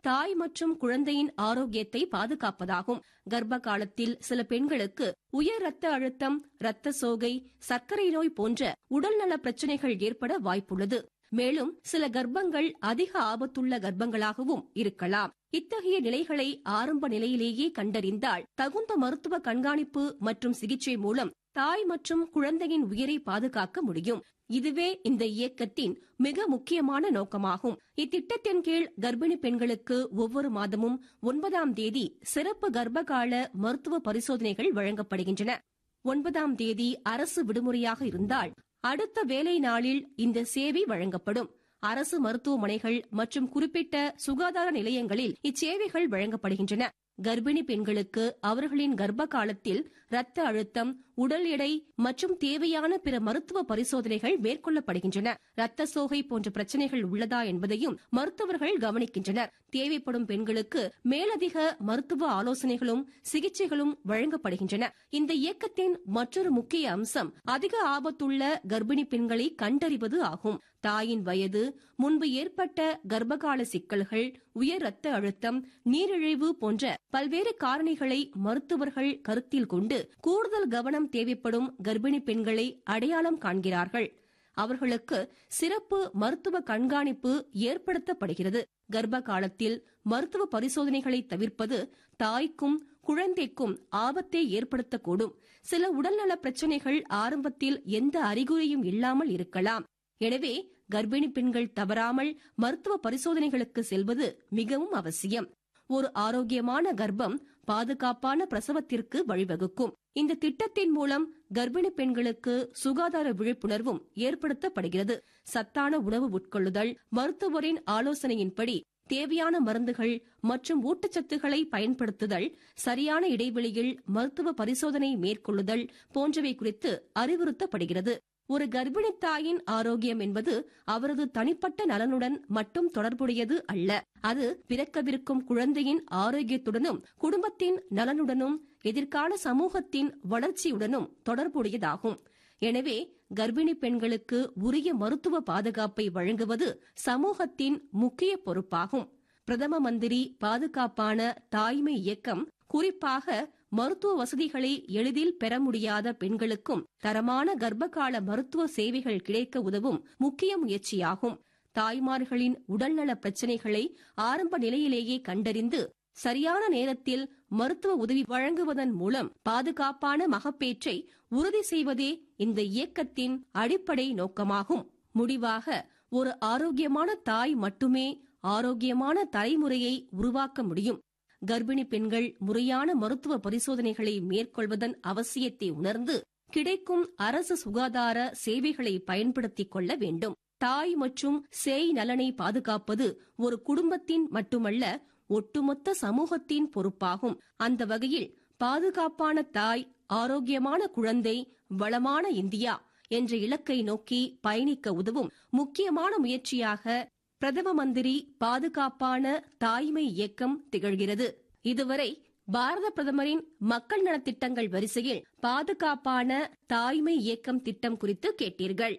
தாய் மற்றும் குழந்தையின் ஆரோக்கியத்தை பாதுகாப்பதாகும். கர்ப்ப காலத்தில் சில பெண்களுக்கு உயர் ரத்த அழுத்தம், இரத்த சோகை, சர்க்கரை நோய் போன்ற உடல்நல பிரச்சனைகள் ஏற்பட வாய்ப்புள்ளது. மேலும் சில கர்ப்பங்கள் அதிக ஆபத்துள்ள கர்ப்பங்களாகவும் இருக்கலாம். இத்தகைய நிலைகளை ஆரம்ப நிலையிலேயே கண்டறிந்தால் தகுந்த மருத்துவ கண்காணிப்பு மற்றும் சிகிச்சை மூலம் தாய் மற்றும் குழந்தையின் உயிரை பாதுகாக்க முடியும். இதுவே இந்த இயக்கத்தின் மிக முக்கியமான நோக்கமாகும். இத்திட்டத்தின் கீழ் கர்ப்பிணி பெண்களுக்கு ஒவ்வொரு மாதமும் 9ஆம் தேதி சிறப்பு கர்ப்பகால மருத்துவ பரிசோதனைகள் வழங்கப்படுகின்றன. 9ஆம் தேதி அரசு விடுமுறையாக இருந்தால் அடுத்த வேலை நாளில் இந்த சேவை வழங்கப்படும். அரசு மருத்துவமனைகள் மற்றும் குறிப்பிட்ட சுகாதார நிலையங்களில் இச்சேவைகள் வழங்கப்படுகின்றன. கர்ப்பிணி பெண்களுக்கு அவர்களின் கர்ப்ப காலத்தில் இரத்த அழுத்தம், உடல் எடை மற்றும் தேவையான பிற மருத்துவ பரிசோதனைகள் மேற்கொள்ளப்படுகின்றன. இரத்த சோகை போன்ற பிரச்சனைகள் உள்ளதா என்பதையும் மருத்துவர்கள் கவனிக்கின்றனர். தேவைப்படும் பெண்களுக்கு மேலதிக மருத்துவ ஆலோசனைகளும் சிகிச்சைகளும் வழங்கப்படுகின்றன. இந்த இயக்கத்தின் மற்றொரு முக்கிய அம்சம் அதிக ஆபத்துள்ள கர்ப்பிணி பெண்களை கண்டறிவது ஆகும். தாயின் வயது, முன்பு ஏற்பட்ட கர்ப்பகால சிக்கல்கள், உயர் ரத்த அழுத்தம், நீரிழிவு போன்ற பல்வேறு காரணிகளை மருத்துவர்கள் கருத்தில் கொண்டு கூடுதல் கவனம் தேவைப்படும் கர்ப்பிணி பெண்களை அடையாளம் காண்கிறார்கள். அவர்களுக்கு சிறப்பு மருத்துவ கண்காணிப்பு ஏற்படுத்தப்படுகிறது. கர்ப்ப காலத்தில் மருத்துவ பரிசோதனைகளை தவிர்ப்பது தாய்க்கும் குழந்தைக்கும் ஆபத்தை ஏற்படுத்தக்கூடும். சில உடல்நல பிரச்சனைகள் ஆரம்பத்தில் எந்த அறிகுறியும் இல்லாமல் இருக்கலாம். எனவே கர்ப்பிணி பெண்கள் தவறாமல் மருத்துவ பரிசோதனைகளுக்கு செல்வது மிகவும் அவசியம். ஒரு ஆரோக்கியமான கர்ப்பம் பாதுகாப்பான பிரசவத்திற்கு வழிவகுக்கும். இந்த திட்டத்தின் மூலம் கர்ப்பிணி பெண்களுக்கு சுகாதார விழிப்புணர்வும் ஏற்படுத்தப்படுகிறது. சத்தான உணவு உட்கொள்ளுதல், மருத்துவரின் ஆலோசனையின்படி தேவையான மருந்துகள் மற்றும் ஊட்டச்சத்துக்களை பயன்படுத்துதல், சரியான இடைவெளியில் மருத்துவ பரிசோதனை மேற்கொள்ளுதல் போன்றவை குறித்து அறிவுறுத்தப்படுகிறது. ஒரு கர்ப்பிணி தாயின் ஆரோக்கியம் என்பது அவரது தனிப்பட்ட நலனுடன் மட்டும் தொடர்புடையது அல்ல. அது பிறக்கவிருக்கும் குழந்தையின் ஆரோக்கியத்துடனும் குடும்பத்தின் நலனுடனும் எதிர்கால சமூகத்தின் வளர்ச்சியுடனும் தொடர்புடையதாகும். எனவே கர்ப்பிணி பெண்களுக்கு உரிய மருத்துவ பாதுகாப்பை வழங்குவது சமூகத்தின் முக்கிய பொறுப்பாகும். பிரதம மந்திரி பாதுகாப்பான தாய்மை இயக்கம் குறிப்பாக மருத்துவ வசதிகளை எளிதில் பெற முடியாத பெண்களுக்கும் தரமான கர்ப்பகால மருத்துவ சேவைகள் கிடைக்க உதவும் முக்கிய முயற்சியாகும். தாய்மார்களின் உடல்நல பிரச்சினைகளை ஆரம்ப நிலையிலேயே கண்டறிந்து சரியான நேரத்தில் மருத்துவ உதவி வழங்குவதன் மூலம் பாதுகாப்பான மகப்பேற்றை உறுதி செய்வதே இந்த இயக்கத்தின் அடிப்படை நோக்கமாகும். முடிவாக, ஒரு ஆரோக்கியமான தாய் மட்டுமே ஆரோக்கியமான தலைமுறையை உருவாக்க முடியும். கர்ப்பிணி பெண்கள் முறையான மருத்துவ பரிசோதனைகளை மேற்கொள்வதன் அவசியத்தை உணர்ந்து கிடைக்கும் அரசு சுகாதார சேவைகளை பயன்படுத்திக் கொள்ள வேண்டும். தாய் மற்றும் சேய் நலனை பாதுகாப்பது ஒரு குடும்பத்தின் மட்டுமல்ல, ஒட்டுமொத்த சமூகத்தின் பொறுப்பாகும். அந்த வகையில் பாதுகாப்பான தாய், ஆரோக்கியமான குழந்தை, வளமான இந்தியா என்ற இலக்கை நோக்கி பயணிக்க உதவும் முக்கியமான முயற்சியாக பிரதம மந்திரி பாதுகாப்பான தாய்மை இயக்கம் திகழ்கிறது. இதுவரை பாரத பிரதமரின் மக்கள் நலத்திட்டங்கள் வரிசையில் பாதுகாப்பான தாய்மை இயக்கம் திட்டம் குறித்து கேட்டீர்கள்.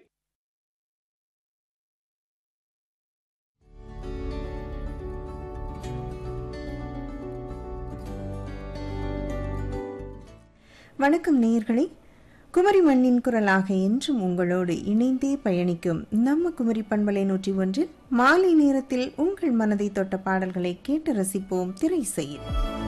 வணக்கம் நேயர்களே. குமரி மண்ணின் குரலாக என்றும் உங்களோடு இணைந்தே பயணிக்கும் நம்ம குமரி பண்பலை 101 மாலை நேரத்தில் உங்கள் மனதை தொட்ட பாடல்களை கேட்டு ரசிப்போம். திரை செய்யும்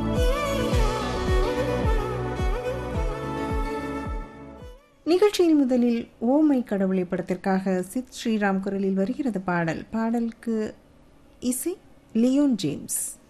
நிகழ்ச்சியில் முதலில் ஓமை கடவுளை படத்திற்காக சித் ஸ்ரீராம் குரலில் வருகிறது பாடல். பாடலுக்கு இசை லியோன் ஜேம்ஸ்.